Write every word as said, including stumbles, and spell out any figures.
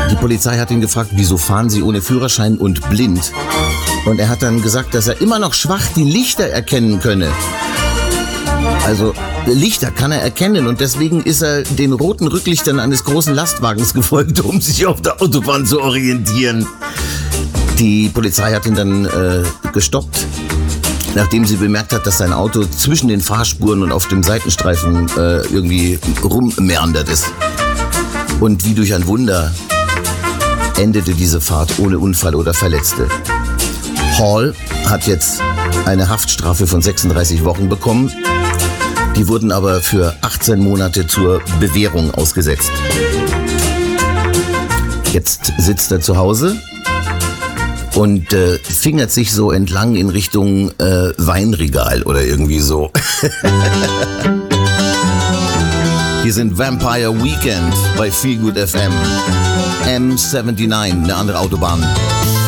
Die Polizei hat ihn gefragt, wieso fahren Sie ohne Führerschein und blind? Und er hat dann gesagt, dass er immer noch schwach die Lichter erkennen könne. Also Lichter kann er erkennen und deswegen ist er den roten Rücklichtern eines großen Lastwagens gefolgt, um sich auf der Autobahn zu orientieren. Die Polizei hat ihn dann äh, gestoppt, nachdem sie bemerkt hat, dass sein Auto zwischen den Fahrspuren und auf dem Seitenstreifen äh, irgendwie rummeandert ist. Und wie durch ein Wunder endete diese Fahrt ohne Unfall oder Verletzte. Hall hat jetzt eine Haftstrafe von sechsunddreißig Wochen bekommen. Die wurden aber für achtzehn Monate zur Bewährung ausgesetzt. Jetzt sitzt er zu Hause und äh, fingert sich so entlang in Richtung äh, Weinregal oder irgendwie so. Hier sind Vampire Weekend bei Feelgood F M. M neunundsiebzig, eine andere Autobahn.